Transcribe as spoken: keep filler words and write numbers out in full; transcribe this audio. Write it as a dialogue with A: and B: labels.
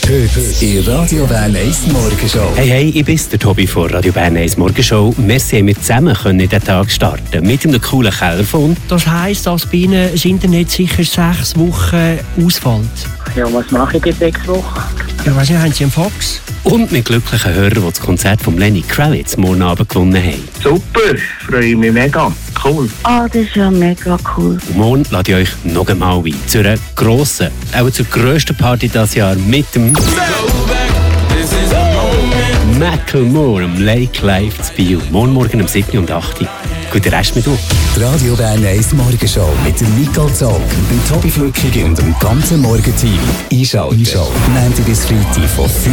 A: Heute in Radio Bern eins Morgenshow.
B: Hey, hey, ich bin der Tobi von Radio Bern eins Morgenshow. Wir haben zusammen in diesen Tag starten mit einem coolen Kellerfon.
C: Das heisst, dass bei Ihnen das Internet sicher sechs Wochen ausfällt.
D: Ja, was mache ich in sechs Wochen?
C: Ja, weiss nicht, haben Sie einen Fax?
B: Und mit glücklichen Hörern, die das Konzert von Lenny Kravitz morgen Abend gewonnen haben.
D: Super, freue mich mega. Cool.
E: Ah, das ist ja mega cool.
B: Und morgen lade ich euch noch einmal ein zu einer grossen, auch zur grössten Party dieses Jahr mit dem Macklemore am Lake Live zu Biel. Morgen Morgen um sieben und acht Uhr. Guten Rest mit euch.
A: Die Radio Bern eins Morgenshow mit dem Nicole Zog, dem Tobi Flückig und dem ganzen Morgenteam. Einschalten. Einschalten. Montag bis Freitag von